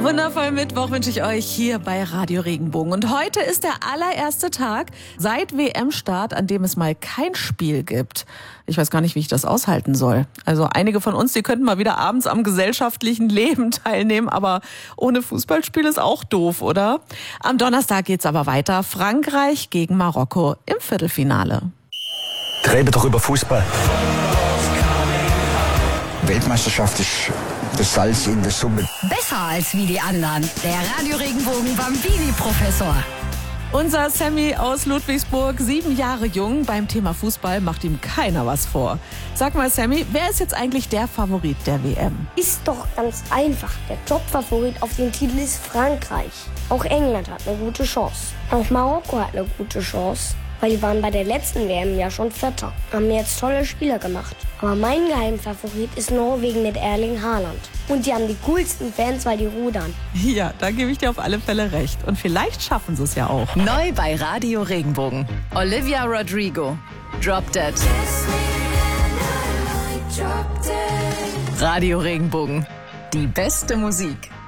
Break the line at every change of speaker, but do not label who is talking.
Wundervoll Mittwoch wünsche ich euch hier bei Radio Regenbogen. Und heute ist der allererste Tag seit WM-Start, an dem es mal kein Spiel gibt. Ich weiß gar nicht, wie ich das aushalten soll. Also einige von uns, die könnten mal wieder abends am gesellschaftlichen Leben teilnehmen, aber ohne Fußballspiel ist auch doof, oder? Am Donnerstag geht's aber weiter. Frankreich gegen Marokko im Viertelfinale.
Reden doch über Fußball. Weltmeisterschaft ist das Salz in der Suppe.
Besser als wie die anderen. Der Radio Regenbogen Bambini-Professor.
Unser Sammy aus Ludwigsburg, 7 Jahre jung, beim Thema Fußball macht ihm keiner was vor. Sag mal, Sammy, wer ist jetzt eigentlich der Favorit der WM?
Ist doch ganz einfach. Der Top-Favorit auf den Titel ist Frankreich. Auch England hat eine gute Chance. Auch Marokko hat eine gute Chance, weil die waren bei der letzten WM ja schon Vierter. Haben jetzt tolle Spiele gemacht. Aber mein Geheimfavorit ist Norwegen mit Erling Haaland. Und die haben die coolsten Fans, weil die rudern.
Ja, da gebe ich dir auf alle Fälle recht. Und vielleicht schaffen sie es ja auch.
Neu bei Radio Regenbogen. Olivia Rodrigo. Drop Dead. Radio Regenbogen. Die beste Musik.